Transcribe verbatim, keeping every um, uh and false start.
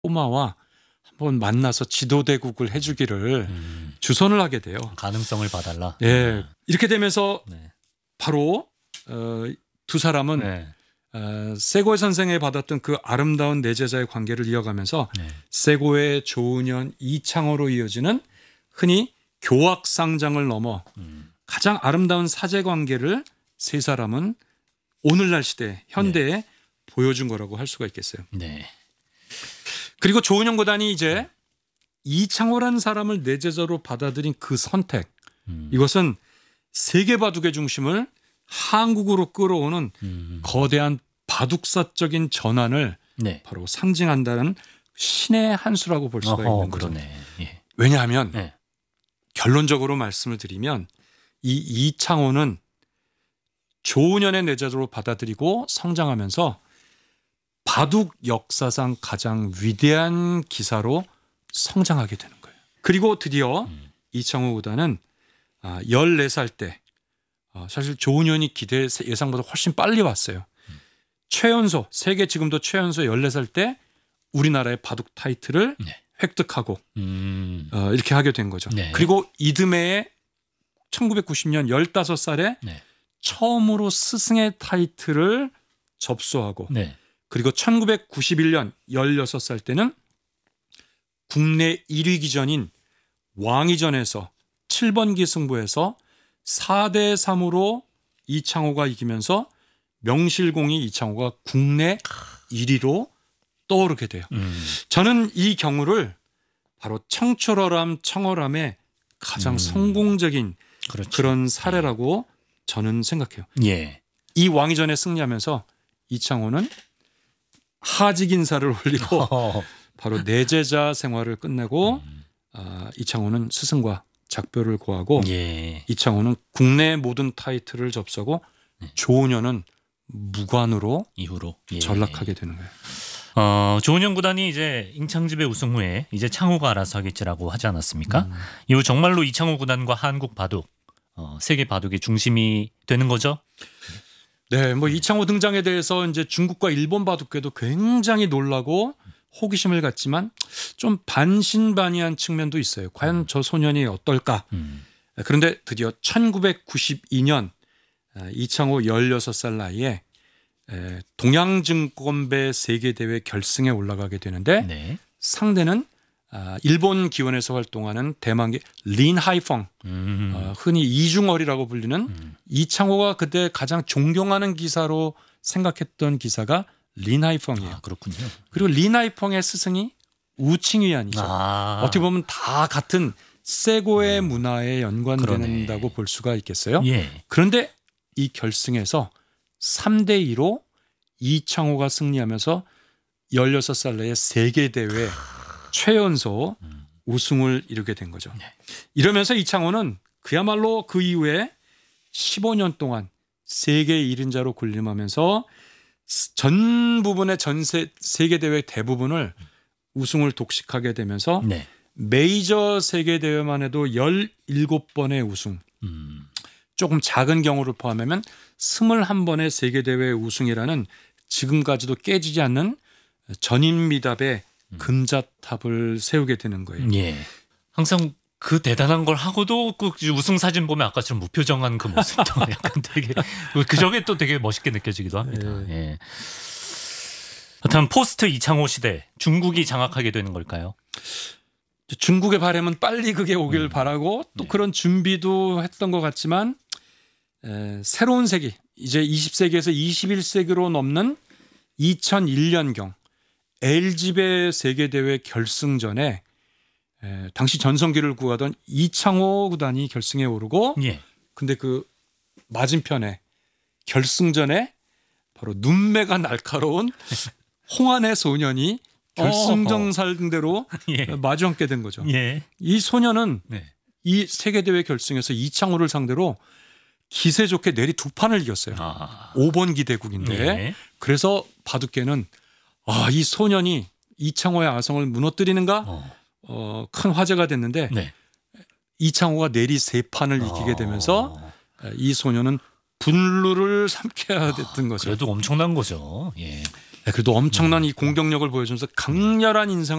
꼬마와 한번 만나서 지도대국을 해주기를 음. 주선을 하게 돼요. 가능성을 봐달라. 네. 이렇게 되면서 네. 바로 어, 두 사람은 네. 어, 세고의 선생에 받았던 그 아름다운 내 제자의 관계를 이어가면서 네. 세고의 조은현, 이창호로 이어지는 흔히 교학상장을 넘어 음. 가장 아름다운 사제 관계를 세 사람은 오늘날 시대 현대에 네. 보여준 거라고 할 수가 있겠어요. 네. 그리고 조은현 구단이 이제 이창호라는 사람을 내 제자로 받아들인 그 선택, 음. 이것은 세계 바둑의 중심을 한국으로 끌어오는 음. 거대한 바둑사적인 전환을 네. 바로 상징한다는 신의 한 수라고 볼 수가 어허, 있는 거죠. 그러네. 예. 왜냐하면 네. 결론적으로 말씀을 드리면 이 이창호는 조은현의 내자로 받아들이고 성장하면서 바둑 역사상 가장 위대한 기사로 성장하게 되는 거예요. 그리고 드디어 음. 이창호 구단은 열네 살 때 사실 조은현이 기대 예상보다 훨씬 빨리 왔어요. 음. 최연소 세계 지금도 최연소 열네 살 때 우리나라의 바둑 타이틀을 네. 획득하고 음. 어, 이렇게 하게 된 거죠. 네. 그리고 이듬해에 천구백구십 년 열다섯 살에 네. 처음으로 스승의 타이틀을 접수하고 네. 그리고 천구백구십일 년 열여섯 살 때는 국내 일 위 기전인 왕위전에서 칠 번기 승부에서 사 대 삼으로 이창호가 이기면서 명실공히 이창호가 국내 일 위로 떠오르게 돼요. 음. 저는 이 경우를 바로 청출어람 청어람의 가장 음. 성공적인 그렇죠. 그런 사례라고 예. 저는 생각해요. 예. 이 왕위전에 승리하면서 이창호는 하직 인사를 올리고 바로 내제자 생활을 끝내고 음. 아, 이창호는 스승과 작별을 고하고 예. 이창호는 국내 모든 타이틀을 접수하고 네. 조은현은 무관으로 이후로 예. 전락하게 되는 거예요. 어, 조은현 구단이 이제 임창집의 우승 후에 이제 창호가 알아서 하겠지라고 하지 않았습니까? 음. 이후 정말로 이창호 구단과 한국 바둑, 어, 세계 바둑의 중심이 되는 거죠? 네, 뭐 이창호 등장에 대해서 이제 중국과 일본 바둑계도 굉장히 놀라고 호기심을 갖지만 좀 반신반의한 측면도 있어요. 과연 음. 저 소년이 어떨까? 음. 그런데 드디어 천구백구십이 년 이창호 열여섯 살 나이에 동양증권배 세계대회 결승에 올라가게 되는데 네. 상대는 일본 기원에서 활동하는 대만계 린 하이펑, 음. 어, 흔히 이중얼이라고 불리는 음. 이창호가 그때 가장 존경하는 기사로 생각했던 기사가 린 하이펑이에요. 아, 그렇군요. 그리고 린 하이펑의 스승이 우칭위안이죠. 아. 어떻게 보면 다 같은 세고의 음. 문화에 연관된다고 그러네. 볼 수가 있겠어요. 예. 그런데 이 결승에서 삼 대 이로 이창호가 승리하면서 열여섯 살 나이에 세계대회 최연소 음. 우승을 이루게 된 거죠. 네. 이러면서 이창호는 그야말로 그 이후에 십오 년 동안 세계 일 인자로 군림하면서 전 부분의 전세 세계대회 대부분을 우승을 독식하게 되면서 네. 메이저 세계대회만 해도 열일곱 번의 우승 음. 조금 작은 경우를 포함하면 스물한 번의 세계대회 우승이라는 지금까지도 깨지지 않는 전인미답의 음. 금자탑을 세우게 되는 거예요. 예. 항상 그 대단한 걸 하고도 그 우승 사진 보면 아까처럼 무표정한 그 모습도 약간 되게 그 점에 또 되게 멋있게 느껴지기도 합니다. 예. 예. 그렇다면 포스트 이창호 시대 중국이 장악하게 되는 걸까요? 중국의 바람은 빨리 그게 오길 음. 바라고 또 네. 그런 준비도 했던 것 같지만 에, 새로운 세기 이제 이십 세기에서 이십일 세기로 넘는 이천일 년경 엘지배 세계대회 결승전에 에, 당시 전성기를 구하던 이창호 구단이 결승에 오르고 예. 근데 그 맞은편에 결승전에 바로 눈매가 날카로운 홍안의 소년이 결승전 상대로 예. 마주 앉게 된 거죠. 예. 이 소년은 네. 이 세계대회 결승에서 이창호를 상대로 기세 좋게 내리 두 판을 이겼어요. 아. 오 번기 대국인데 네. 그래서 바둑계는 아, 이 소년이 이창호의 아성을 무너뜨리는가 어. 어, 큰 화제가 됐는데 네. 이창호가 내리 세 판을 이기게 되면서 어. 이 소년은 분루를 삼켜야 됐던 아, 거죠. 그래도 엄청난 거죠. 예. 그래도 엄청난 이 공격력을 보여주면서 강렬한 인상을